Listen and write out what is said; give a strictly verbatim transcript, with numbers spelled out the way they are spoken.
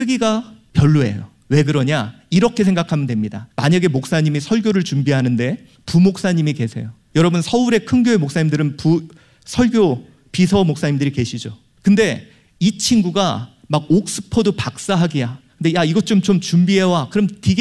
설교가 별로예요. 왜 그러냐? 이렇게 생각하면 됩니다. 만약에 목사님이 설교를 준비하는데 부목사님이 계세요. 여러분 서울의 큰 교회 목사님들은 부, 설교 비서 목사님들이 계시죠. 근데 이 친구가 막 옥스퍼드 박사학위야. 근데 야 이것 좀 좀 준비해와. 그럼 되게